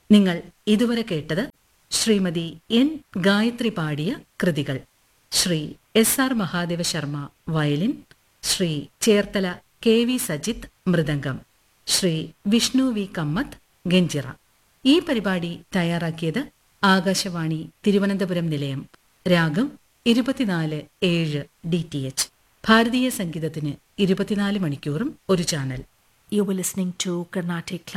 നിങ്ങൾ ഇതുവരെ കേട്ടത് ശ്രീമതി എൻ ഗായത്രി പാടിയ കൃതികൾ. Shri S R Mahadeva Sharma violin, Shri Cherthala K V Sajith mridangam, Shri Vishnu V Kamath ganjira. ഈ പരിപാടി തയ്യാറാക്കിയത് ആകാശവാണി തിരുവനന്തപുരം നിലയം. രാഗം 24/7 DTH. ഭാരതീയ സംഗീതത്തിന് 24 മണിക്കൂറും ഒരു channel. You were listening to Carnatic